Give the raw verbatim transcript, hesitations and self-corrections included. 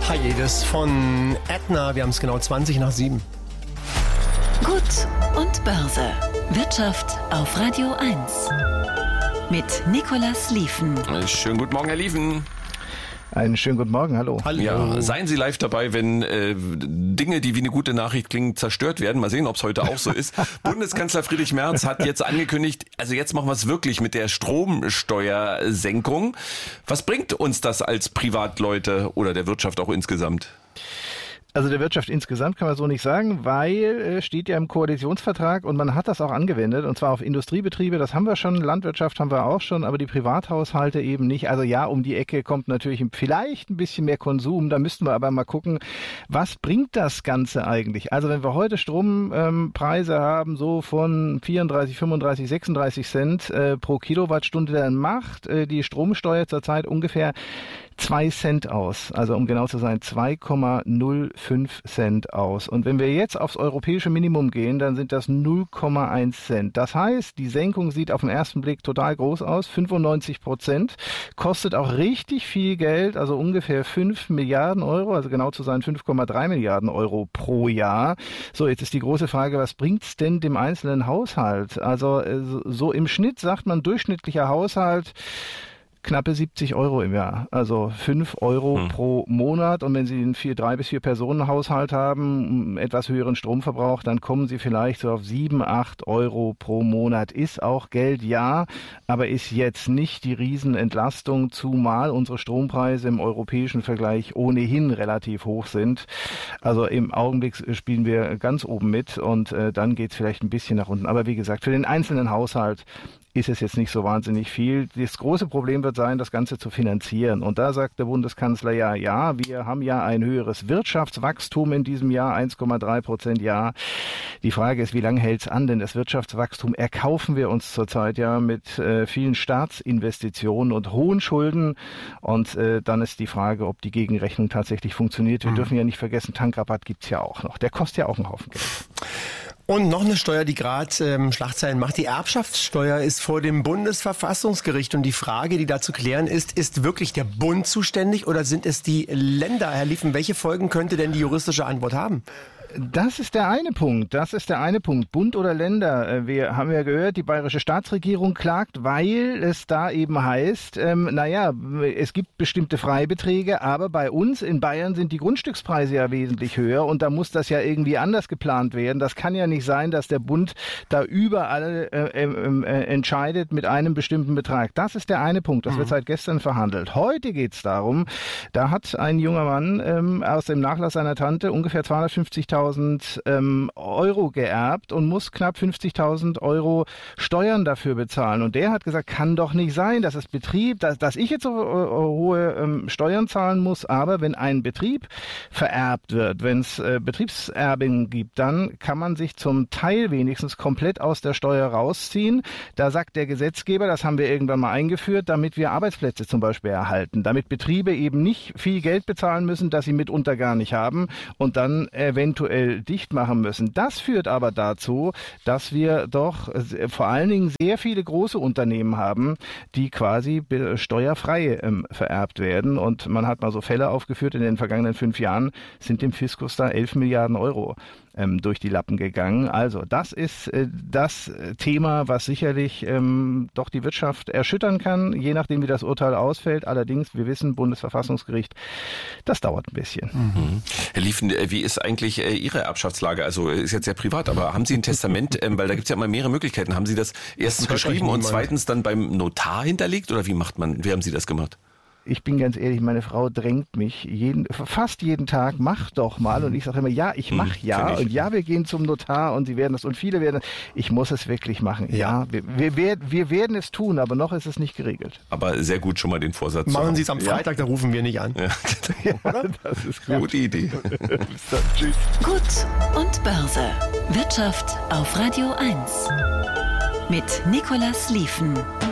Hiatus von Ätna. Wir haben es genau zwanzig nach sieben. Gut und Börse. Wirtschaft auf Radio eins. Mit Nicolas Lieven. Schönen guten Morgen, Herr Lieven. Einen schönen guten Morgen, hallo. Hallo. Ja, seien Sie live dabei, wenn äh, Dinge, die wie eine gute Nachricht klingen, zerstört werden. Mal sehen, ob es heute auch so ist. Bundeskanzler Friedrich Merz hat jetzt angekündigt, also jetzt machen wir es wirklich mit der Stromsteuersenkung. Was bringt uns das als Privatleute oder der Wirtschaft auch insgesamt? Also der Wirtschaft insgesamt kann man so nicht sagen, weil äh, steht ja im Koalitionsvertrag und man hat das auch angewendet, und zwar auf Industriebetriebe, das haben wir schon, Landwirtschaft haben wir auch schon, aber die Privathaushalte eben nicht. Also ja, um die Ecke kommt natürlich vielleicht ein bisschen mehr Konsum, da müssten wir aber mal gucken, was bringt das Ganze eigentlich? Also wenn wir heute Strompreise ähm, haben, so von vierunddreißig, fünfunddreißig, sechsunddreißig Cent äh, pro Kilowattstunde, dann macht äh, die Stromsteuer zurzeit ungefähr zwei Cent aus, also um genau zu sein, zwei Komma null fünf Cent aus. Und wenn wir jetzt aufs europäische Minimum gehen, dann sind das null Komma eins Cent. Das heißt, die Senkung sieht auf den ersten Blick total groß aus, fünfundneunzig Prozent, kostet auch richtig viel Geld, also ungefähr fünf Milliarden Euro, also genau zu sein fünf Komma drei Milliarden Euro pro Jahr. So, jetzt ist die große Frage, was bringt's denn dem einzelnen Haushalt? Also so im Schnitt sagt man, durchschnittlicher Haushalt knappe siebzig Euro im Jahr, also fünf Euro hm. pro Monat. Und wenn Sie einen vier, drei bis vier Personen Haushalt haben, einen etwas höheren Stromverbrauch, dann kommen Sie vielleicht so auf sieben, acht Euro pro Monat. Ist auch Geld, ja, aber ist jetzt nicht die Riesenentlastung, zumal unsere Strompreise im europäischen Vergleich ohnehin relativ hoch sind. Also im Augenblick spielen wir ganz oben mit und äh, dann geht es vielleicht ein bisschen nach unten. Aber wie gesagt, für den einzelnen Haushalt ist es jetzt nicht so wahnsinnig viel. Das große Problem wird sein, das Ganze zu finanzieren. Und da sagt der Bundeskanzler ja, ja, wir haben ja ein höheres Wirtschaftswachstum in diesem Jahr, eins Komma drei Prozent, ja. Die Frage ist, wie lange hält's an? Denn das Wirtschaftswachstum erkaufen wir uns zurzeit ja mit äh, vielen Staatsinvestitionen und hohen Schulden. Und äh, dann ist die Frage, ob die Gegenrechnung tatsächlich funktioniert. Wir mhm. dürfen ja nicht vergessen, Tankrabatt gibt's ja auch noch. Der kostet ja auch einen Haufen Geld. Und noch eine Steuer, die gerade ähm, Schlagzeilen macht. Die Erbschaftssteuer ist vor dem Bundesverfassungsgericht. Und die Frage, die da zu klären ist, ist wirklich der Bund zuständig oder sind es die Länder? Herr Lieven, welche Folgen könnte denn die juristische Antwort haben? Das ist der eine Punkt. Das ist der eine Punkt. Bund oder Länder? Wir haben ja gehört, die bayerische Staatsregierung klagt, weil es da eben heißt, ähm, naja, es gibt bestimmte Freibeträge, aber bei uns in Bayern sind die Grundstückspreise ja wesentlich höher und da muss das ja irgendwie anders geplant werden. Das kann ja nicht sein, dass der Bund da überall äh, äh, äh, entscheidet mit einem bestimmten Betrag. Das ist der eine Punkt. Das mhm. wird seit gestern verhandelt. Heute geht es darum, da hat ein junger Mann ähm, aus dem Nachlass seiner Tante ungefähr zweihundertfünfzigtausend ähm, Euro geerbt und muss knapp fünfzigtausend Euro Steuern dafür bezahlen. Und der hat gesagt, kann doch nicht sein, dass es Betrieb, dass, dass ich jetzt so äh, hohe ähm, Steuern zahlen muss, aber wenn ein Betrieb vererbt wird, wenn es äh, Betriebserben gibt, dann kann man sich zum Teil wenigstens komplett aus der Steuer rausziehen. Da sagt der Gesetzgeber, das haben wir irgendwann mal eingeführt, damit wir Arbeitsplätze zum Beispiel erhalten, damit Betriebe eben nicht viel Geld bezahlen müssen, das sie mitunter gar nicht haben und dann eventuell dicht machen müssen. Das führt aber dazu, dass wir doch vor allen Dingen sehr viele große Unternehmen haben, die quasi steuerfrei ähm, vererbt werden. Und man hat mal so Fälle aufgeführt, in den vergangenen fünf Jahren sind dem Fiskus da elf Milliarden Euro ähm, durch die Lappen gegangen. Also das ist äh, das Thema, was sicherlich ähm, doch die Wirtschaft erschüttern kann, je nachdem wie das Urteil ausfällt. Allerdings, wir wissen, Bundesverfassungsgericht, das dauert ein bisschen. Mhm. Herr Lieven, wie ist eigentlich äh, Ihre Erbschaftslage? Also ist jetzt sehr privat, aber haben Sie ein Testament, ähm, weil da gibt es ja immer mehrere Möglichkeiten. Haben Sie das erstens geschrieben und zweitens dann beim Notar hinterlegt oder wie macht man, wie haben Sie das gemacht? Ich bin ganz ehrlich, meine Frau drängt mich jeden, fast jeden Tag, mach doch mal. Und ich sage immer, ja, ich mach hm, ja. Ich. Und ja, wir gehen zum Notar und sie werden das. Und viele werden das. Ich muss es wirklich machen. Ja, ja wir, wir, werden, wir werden es tun, aber noch ist es nicht geregelt. Aber sehr gut schon mal den Vorsatz. Machen Sie es am Freitag, ja. Da rufen wir nicht an. Ja, ja, das ist gut. Gute Idee. Bis dann, tschüss. Gut und Börse. Wirtschaft auf Radio eins. Mit Nicolas Lieven.